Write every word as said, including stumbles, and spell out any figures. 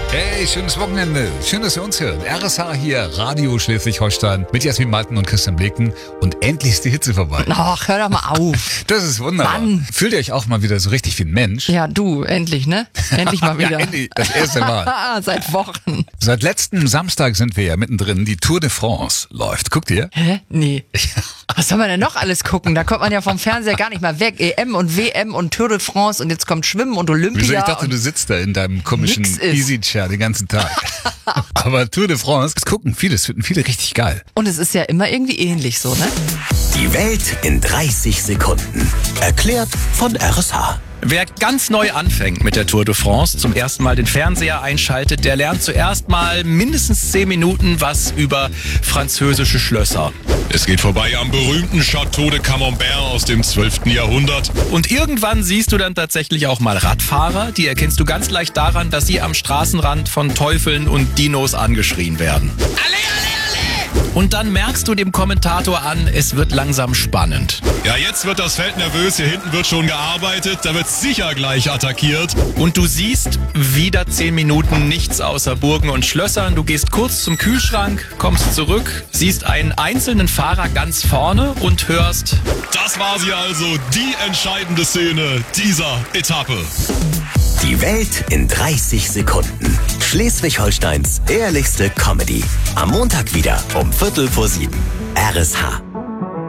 Hey, schönes Wochenende. Schön, dass ihr uns hört. R S H hier, Radio Schleswig-Holstein mit Jasmin Malten und Christian Bleken. Und endlich ist die Hitze vorbei. Ach, hör doch mal auf. Das ist wunderbar. Mann. Fühlt ihr euch auch mal wieder so richtig wie ein Mensch? Ja, du, endlich, ne? Endlich mal wieder. Ja, endlich, das erste Mal. Seit Wochen. Seit letztem Samstag sind wir ja mittendrin. Die Tour de France läuft. Guckt ihr? Hä? Nee. Was soll man denn noch alles gucken? Da kommt man ja vom Fernseher gar nicht mal weg. E M und W M und Tour de France und jetzt kommt Schwimmen und Olympia. Wieso? Ich dachte, du sitzt da in deinem komischen Easy-Chair den ganzen Tag. Aber Tour de France, das gucken viele, das finden viele richtig geil. Und es ist ja immer irgendwie ähnlich so, ne? Die Welt in dreißig Sekunden. Erklärt von R S H. Wer ganz neu anfängt mit der Tour de France, zum ersten Mal den Fernseher einschaltet, der lernt zuerst mal mindestens zehn Minuten was über französische Schlösser. Es geht vorbei am berühmten Château de Camembert aus dem zwölften Jahrhundert. Und irgendwann siehst du dann tatsächlich auch mal Radfahrer. Die erkennst du ganz leicht daran, dass sie am Straßenrand von Teufeln und Dinos angeschrien werden. Alle, alle, alle! Und dann merkst du dem Kommentator an, es wird langsam spannend. Ja, jetzt wird das Feld nervös, hier hinten wird schon gearbeitet, da wird sicher gleich attackiert. Und du siehst wieder zehn Minuten nichts außer Burgen und Schlössern. Du gehst kurz zum Kühlschrank, kommst zurück, siehst einen einzelnen Fahrer ganz vorne und hörst: Das war sie also, die entscheidende Szene dieser Etappe. Die Welt in dreißig Sekunden. Schleswig-Holsteins ehrlichste Comedy. Am Montag wieder um Viertel vor sieben. R S H.